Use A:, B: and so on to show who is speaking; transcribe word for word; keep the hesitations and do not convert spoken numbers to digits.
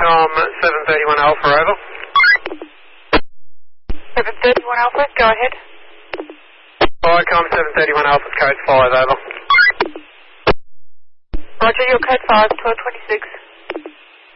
A: Vicom seven thirty-one Alpha, over.
B: seven thirty-one Alpha, go ahead.
A: Vicom seven thirty-one Alpha's code five, over.
B: Roger, your code five, twelve twenty-six.